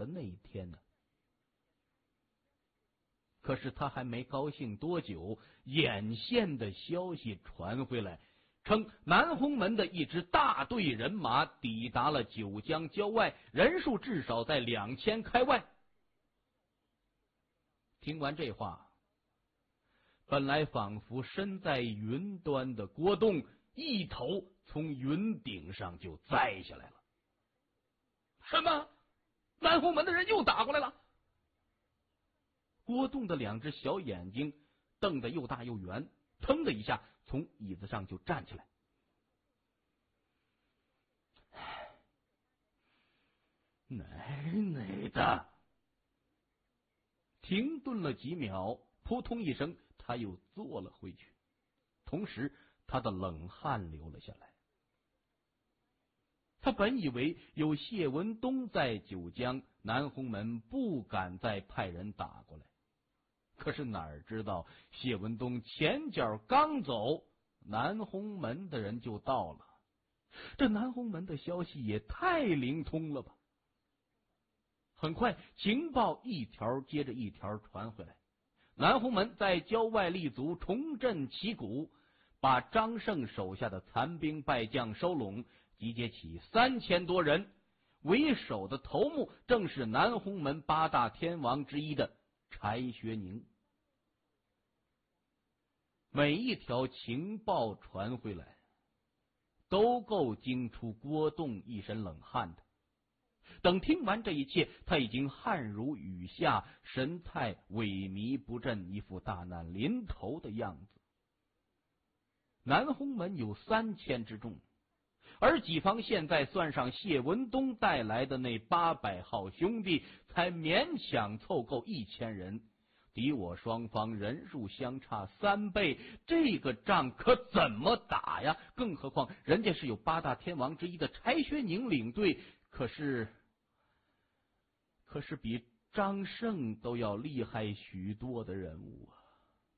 那一天呢。可是他还没高兴多久，眼线的消息传回来，称南红门的一支大队人马抵达了九江郊外，人数至少在2000开外。听完这话，本来仿佛身在云端的郭栋一头从云顶上就栽下来了。什么？南红门的人又打过来了？郭栋的2只小眼睛瞪得又大又圆，腾的一下从椅子上就站起来。奶的！停顿了几秒，扑通一声，他又坐了回去，同时他的冷汗流了下来。他本以为有谢文东在九江，南红门不敢再派人打过来。可是哪儿知道谢文东前脚刚走，南红门的人就到了。这南红门的消息也太灵通了吧！很快情报一条接着一条传回来，南红门在郊外立足，重振旗鼓，把张胜手下的残兵败将收拢，集结起3000多人，为首的头目正是南红门8大天王之一的柴学宁。每一条情报传回来，都够惊出郭栋一身冷汗的。等听完这一切，他已经汗如雨下，神态萎靡不振，一副大难临头的样子。南红门有3000之众，而己方现在算上谢文东带来的那800号兄弟，才勉强凑够1000人。敌我双方人数相差3倍，这个仗可怎么打呀？更何况人家是有8大天王之一的柴学宁领队，可是比张胜都要厉害许多的人物啊！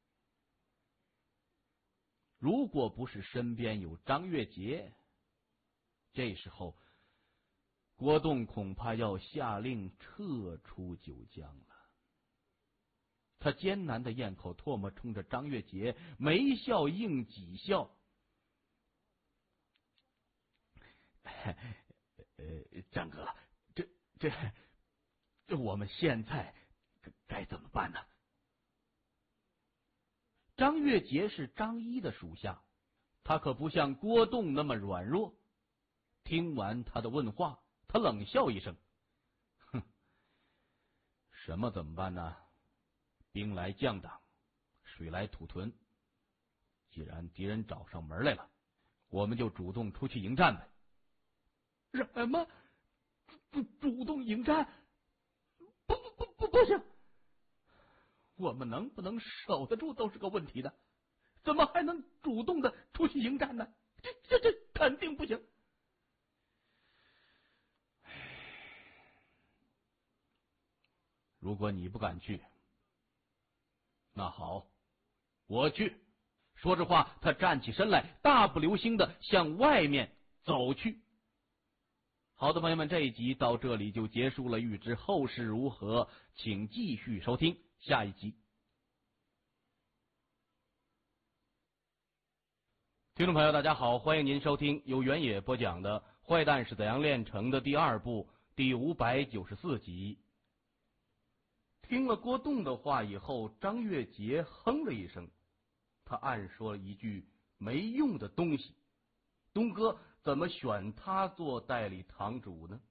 如果不是身边有张月杰，这时候郭栋恐怕要下令撤出九江了。他艰难的咽口唾沫，冲着张月杰没笑应几笑。张哥，这我们现在该怎么办呢？张月杰是张一的属下，他可不像郭栋那么软弱。听完他的问话，他冷笑一声：“哼，什么怎么办呢？兵来将挡，水来土屯。既然敌人找上门来了，我们就主动出去迎战呗。”什么？主动迎战？不行！我们能不能守得住都是个问题的，怎么还能主动的出去迎战呢？这肯定不行！如果你不敢去，那好，我去。说着话，他站起身来，大步流星的向外面走去。好的，朋友们，这一集到这里就结束了，欲知后事如何，请继续收听下一集。听众朋友大家好，欢迎您收听由原野播讲的《坏蛋是怎样炼成的》第2部第594集。听了郭栋的话以后，张月杰哼了一声，他暗说了一句没用的东西，东哥怎么选他做代理堂主呢？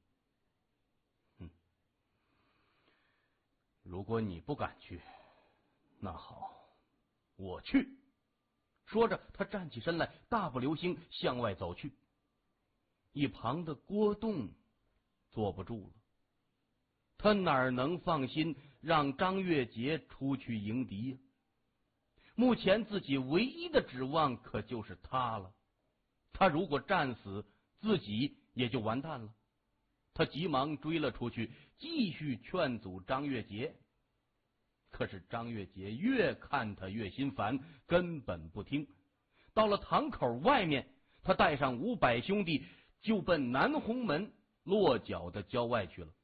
如果你不敢去，那好，我去。说着，他站起身来，大步流星向外走去。一旁的郭栋坐不住了，他哪能放心让张月杰出去迎敌呀？目前自己唯一的指望可就是他了。他如果战死，自己也就完蛋了。他急忙追了出去，继续劝阻张月杰。可是张月杰越看他越心烦，根本不听。到了堂口外面，他带上500兄弟就奔南红门落脚的郊外去了。